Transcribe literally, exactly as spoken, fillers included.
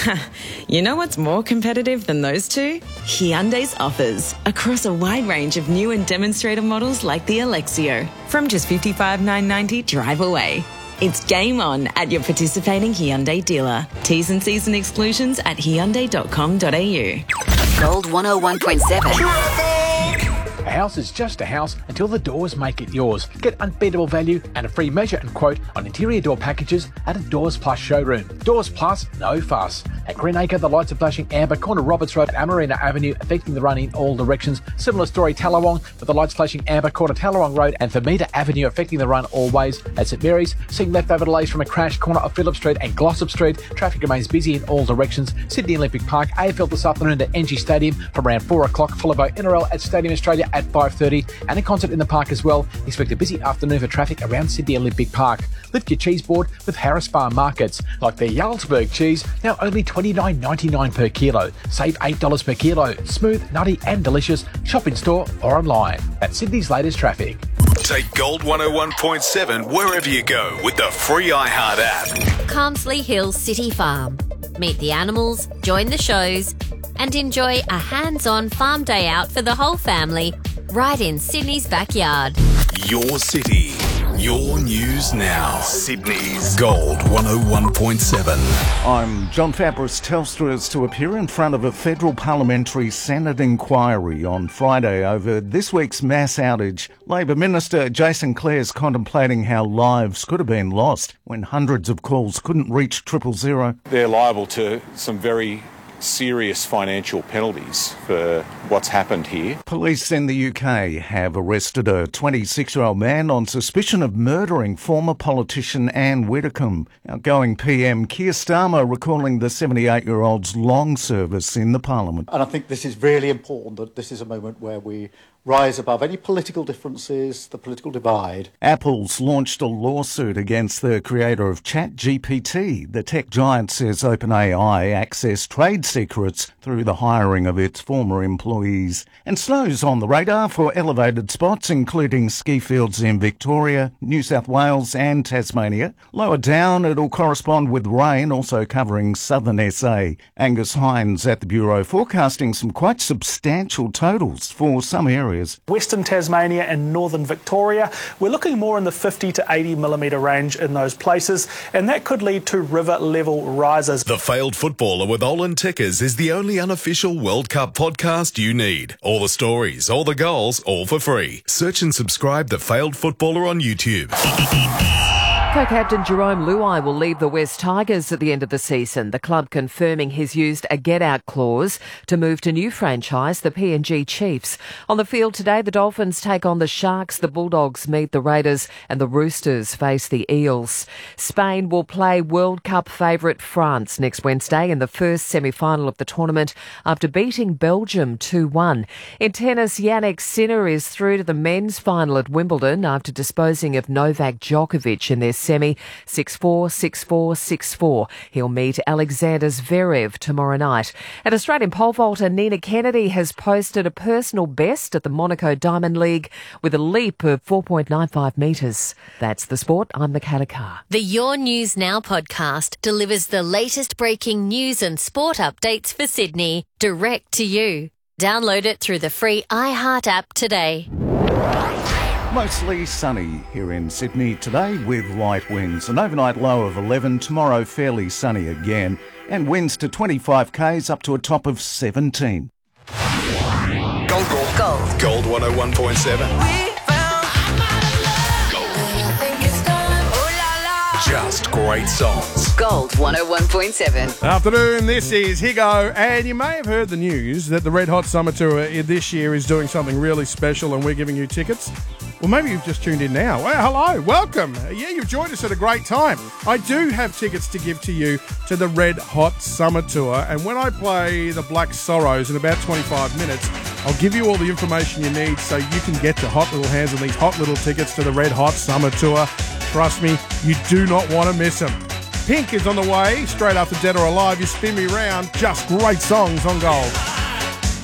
You know what's more competitive than those two? Hyundai's offers across a wide range of new and demonstrator models like the Alexio. From just fifty-five thousand nine hundred ninety dollars drive away. It's game on at your participating Hyundai dealer. T's and C's and exclusions at hyundai dot com dot a u. Gold one oh one point seven. A house is just a house until the doors make it yours. Get unbeatable value and a free measure and quote on interior door packages at a Doors Plus showroom. Doors Plus, no fuss. At Greenacre, the lights are flashing amber, corner Roberts Road, Amarina Avenue, affecting the run in all directions. Similar story, Tallawong, with the lights flashing amber, corner Tallawong Road and Vermeer Avenue, affecting the run all ways. At St Mary's, seeing leftover delays from a crash, corner of Phillip Street and Glossop Street. Traffic remains busy in all directions. Sydney Olympic Park, A F L this afternoon at N G Stadium from around four o'clock, followed by N R L at Stadium Australia at five thirty, and a concert in the park as well. Expect a busy afternoon for traffic around Sydney Olympic Park. Lift your cheese board with Harris Farm Markets, like their Jarlsberg cheese, now only twenty-nine ninety-nine per kilo. Save eight dollars per kilo. Smooth, nutty and delicious. Shop in store or online. That's Sydney's latest traffic. Take Gold one oh one point seven wherever you go with the free iHeart app. Carmsley Hills City Farm. Meet the animals, join the shows, and enjoy a hands-on farm day out for the whole family right in Sydney's backyard. Your city, your news now. Sydney's Gold one oh one point seven. I'm John Fabris. Telstra is to appear in front of a federal parliamentary Senate inquiry on Friday over this week's mass outage. Labor Minister Jason Clare is contemplating how lives could have been lost when hundreds of calls couldn't reach triple zero. They're liable to some very serious financial penalties for what's happened here. Police in the U K have arrested a twenty-six-year-old man on suspicion of murdering former politician Anne Widdecombe. Outgoing P M Keir Starmer recalling the seventy-eight-year-old's long service in the Parliament. And I think this is really important, that this is a moment where we rise above any political differences, the political divide. Apple's launched a lawsuit against the creator of ChatGPT. The tech giant says OpenAI accessed trade secrets through the hiring of its former employees. And snow's on the radar for elevated spots, including ski fields in Victoria, New South Wales and Tasmania. Lower down, it'll correspond with rain, also covering southern S A. Angus Hines at the Bureau forecasting some quite substantial totals for some areas. Western Tasmania and northern Victoria, we're looking more in the fifty to eighty millimetre range in those places, and that could lead to river level rises. The Failed Footballer with Olin Tickers is the only unofficial World Cup podcast you need. All the stories, all the goals, all for free. Search and subscribe The Failed Footballer on YouTube. Co-captain Jerome Luai will leave the West Tigers at the end of the season, the club confirming he's used a get-out clause to move to new franchise, the P N G Chiefs. On the field today, the Dolphins take on the Sharks, the Bulldogs meet the Raiders and the Roosters face the Eels. Spain will play World Cup favourite France next Wednesday in the first semi-final of the tournament after beating Belgium two one. In tennis, Jannik Sinner is through to the men's final at Wimbledon after disposing of Novak Djokovic in their semi six four, six four, six four. He'll meet Alexander Zverev tomorrow night. And Australian pole vaulter Nina Kennedy has posted a personal best at the Monaco Diamond League with a leap of four point nine five metres. That's the sport. I'm Michaela Carr. The Your News Now podcast delivers the latest breaking news and sport updates for Sydney direct to you. Download it through the free iHeart app today. Mostly sunny here in Sydney today with light winds. An overnight low of eleven. Tomorrow fairly sunny again. And winds to twenty-five k's up to a top of seventeen. Gold, gold, gold. Gold one oh one point seven. Just great songs. Gold one oh one point seven. Afternoon, this is Higo, and you may have heard the news that the Red Hot Summer Tour this year is doing something really special and we're giving you tickets. Well, maybe you've just tuned in now. Well, hello, welcome. Yeah, you've joined us at a great time. I do have tickets to give to you to the Red Hot Summer Tour, and when I play the Black Sorrows in about twenty-five minutes, I'll give you all the information you need so you can get your hot little hands on these hot little tickets to the Red Hot Summer Tour. Trust me, you do not want to miss them. Pink is on the way, straight after Dead or Alive. You spin me round, just great songs on Gold.